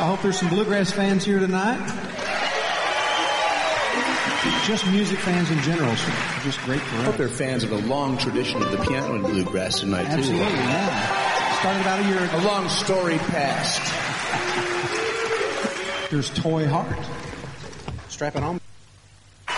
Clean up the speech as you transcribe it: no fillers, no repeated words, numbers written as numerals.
hope there's some bluegrass fans here tonight. Just music fans in general. So just great for us. I hope they're fans of a long tradition of the piano and bluegrass tonight, too. Absolutely, yeah. Started about a year ago. A long story past. There's Toy Heart. Strap it on.